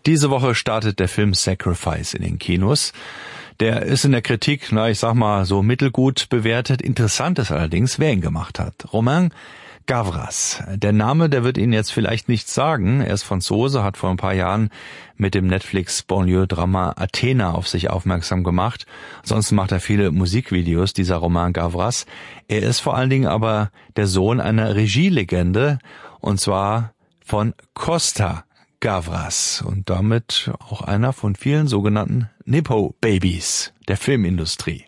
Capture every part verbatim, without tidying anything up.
Diese Woche startet der Film Sacrifice in den Kinos. Der ist in der Kritik, na ich sag mal, so mittelgut bewertet. Interessant ist allerdings, wer ihn gemacht hat. Romain Gavras. Der Name, der wird Ihnen jetzt vielleicht nichts sagen. Er ist Franzose, hat vor ein paar Jahren mit dem Netflix-Banlieue-Drama Athena auf sich aufmerksam gemacht. Ansonsten macht er viele Musikvideos, dieser Romain Gavras. Er ist vor allen Dingen aber der Sohn einer Regielegende, und zwar von Costa Gavras und damit auch einer von vielen sogenannten Nepo-Babys der Filmindustrie.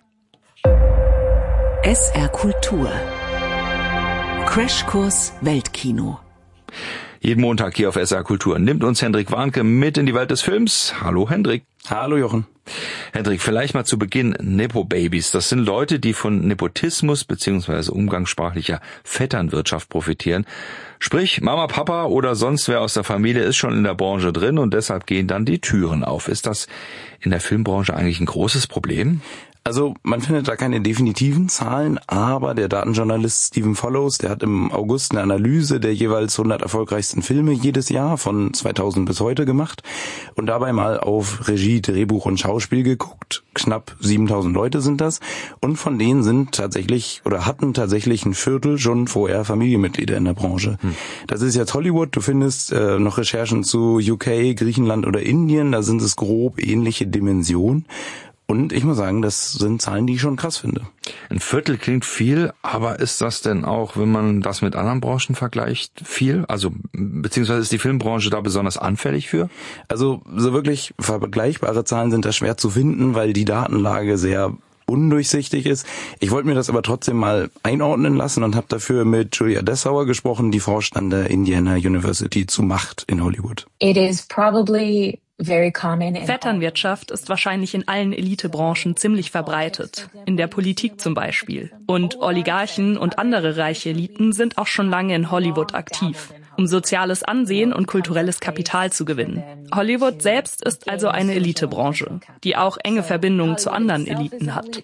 S R Kultur. Crashkurs Weltkino. Jeden Montag hier auf S R Kultur nimmt uns Hendrik Warnke mit in die Welt des Films. Hallo Hendrik. Hallo Jochen. Hendrik, vielleicht mal zu Beginn Nepo-Babys. Das sind Leute, die von Nepotismus bzw. umgangssprachlicher Vetternwirtschaft profitieren. Sprich, Mama, Papa oder sonst wer aus der Familie ist schon in der Branche drin und deshalb gehen dann die Türen auf. Ist das in der Filmbranche eigentlich ein großes Problem? Also man findet da keine definitiven Zahlen, aber der Datenjournalist Stephen Follows, der hat im August eine Analyse der jeweils hundert erfolgreichsten Filme jedes Jahr von zweitausend bis heute gemacht und dabei mal auf Regie, Drehbuch und Schauspiel geguckt. Knapp siebentausend Leute sind das und von denen sind tatsächlich oder hatten tatsächlich ein Viertel schon vorher Familienmitglieder in der Branche. Hm. Das ist jetzt Hollywood, du findest äh, noch Recherchen zu U K, Griechenland oder Indien, da sind es grob ähnliche Dimensionen. Und ich muss sagen, das sind Zahlen, die ich schon krass finde. Ein Viertel klingt viel, aber ist das denn auch, wenn man das mit anderen Branchen vergleicht, viel? Also, beziehungsweise ist die Filmbranche da besonders anfällig für? Also, so wirklich vergleichbare Zahlen sind da schwer zu finden, weil die Datenlage sehr undurchsichtig ist. Ich wollte mir das aber trotzdem mal einordnen lassen und habe dafür mit Julia Dessauer gesprochen, die forscht an der Indiana University zu Macht in Hollywood. It is probably very common in Vetternwirtschaft ist wahrscheinlich in allen Elitebranchen ziemlich verbreitet. In der Politik zum Beispiel. Und Oligarchen und andere reiche Eliten sind auch schon lange in Hollywood aktiv, um soziales Ansehen und kulturelles Kapital zu gewinnen. Hollywood selbst ist also eine Elitebranche, die auch enge Verbindungen zu anderen Eliten hat.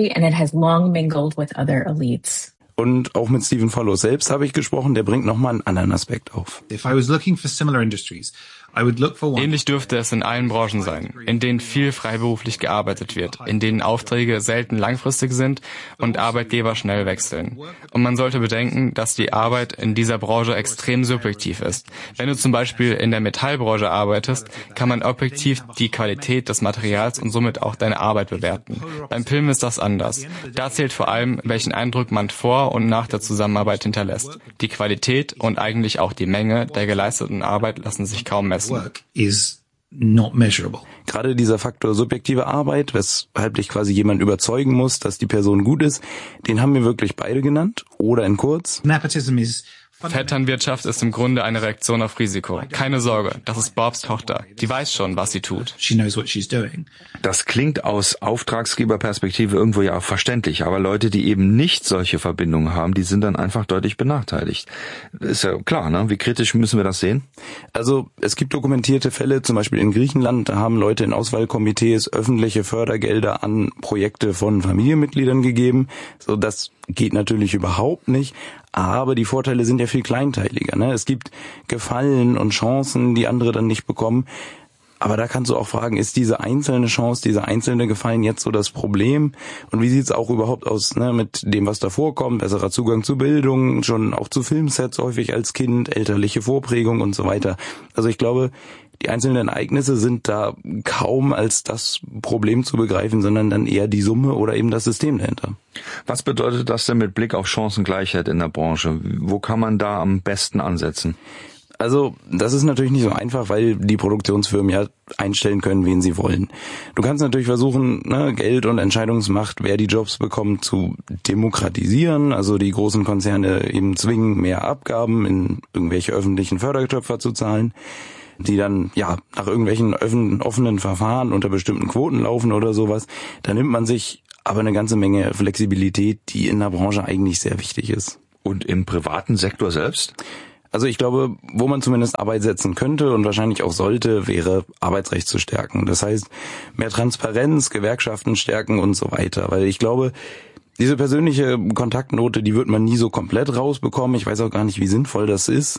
Und auch mit Stephen Follows selbst habe ich gesprochen, der bringt nochmal einen anderen Aspekt auf. If I was looking for similar industries, Ähnlich dürfte es in allen Branchen sein, in denen viel freiberuflich gearbeitet wird, in denen Aufträge selten langfristig sind und Arbeitgeber schnell wechseln. Und man sollte bedenken, dass die Arbeit in dieser Branche extrem subjektiv ist. Wenn du zum Beispiel in der Metallbranche arbeitest, kann man objektiv die Qualität des Materials und somit auch deine Arbeit bewerten. Beim Film ist das anders. Da zählt vor allem, welchen Eindruck man vor und nach der Zusammenarbeit hinterlässt. Die Qualität und eigentlich auch die Menge der geleisteten Arbeit lassen sich kaum messen. Work is not measurable. Gerade dieser Faktor subjektive Arbeit, weshalb dich quasi jemand überzeugen muss, dass die Person gut ist, den haben wir wirklich beide genannt. Oder in kurz. Nepotism is Vetternwirtschaft ist im Grunde eine Reaktion auf Risiko. Keine Sorge, das ist Bobs Tochter. Die weiß schon, was sie tut. She knows what she's doing. Das klingt aus Auftraggeberperspektive irgendwo ja auch verständlich, aber Leute, die eben nicht solche Verbindungen haben, die sind dann einfach deutlich benachteiligt. Ist ja klar, ne? Wie kritisch müssen wir das sehen? Also es gibt dokumentierte Fälle, zum Beispiel in Griechenland, da haben Leute in Auswahlkomitees öffentliche Fördergelder an Projekte von Familienmitgliedern gegeben. So, das geht natürlich überhaupt nicht. Aber die Vorteile sind ja viel kleinteiliger, ne? Es gibt Gefallen und Chancen, die andere dann nicht bekommen. Aber da kannst du auch fragen, ist diese einzelne Chance, dieser einzelne Gefallen jetzt so das Problem? Und wie sieht's auch überhaupt aus, ne, mit dem, was davor kommt? Besserer Zugang zu Bildung, schon auch zu Filmsets häufig als Kind, elterliche Vorprägung und so weiter. Also ich glaube, die einzelnen Ereignisse sind da kaum als das Problem zu begreifen, sondern dann eher die Summe oder eben das System dahinter. Was bedeutet das denn mit Blick auf Chancengleichheit in der Branche? Wo kann man da am besten ansetzen? Also das ist natürlich nicht so einfach, weil die Produktionsfirmen ja einstellen können, wen sie wollen. Du kannst natürlich versuchen, ne, Geld und Entscheidungsmacht, wer die Jobs bekommt, zu demokratisieren. Also die großen Konzerne eben zwingen, mehr Abgaben in irgendwelche öffentlichen Fördertöpfer zu zahlen, die dann ja nach irgendwelchen öffnen, offenen Verfahren unter bestimmten Quoten laufen oder sowas. Da nimmt man sich aber eine ganze Menge Flexibilität, die in der Branche eigentlich sehr wichtig ist. Und im privaten Sektor selbst? Also ich glaube, wo man zumindest Arbeit setzen könnte und wahrscheinlich auch sollte, wäre Arbeitsrecht zu stärken. Das heißt, mehr Transparenz, Gewerkschaften stärken und so weiter. Weil ich glaube, diese persönliche Kontaktnote, die wird man nie so komplett rausbekommen. Ich weiß auch gar nicht, wie sinnvoll das ist.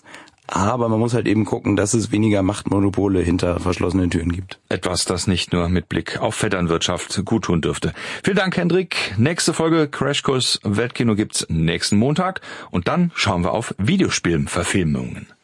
Aber man muss halt eben gucken, dass es weniger Machtmonopole hinter verschlossenen Türen gibt. Etwas, das nicht nur mit Blick auf Vetternwirtschaft guttun dürfte. Vielen Dank, Hendrik. Nächste Folge Crashkurs Weltkino gibt's nächsten Montag. Und dann schauen wir auf Videospielverfilmungen.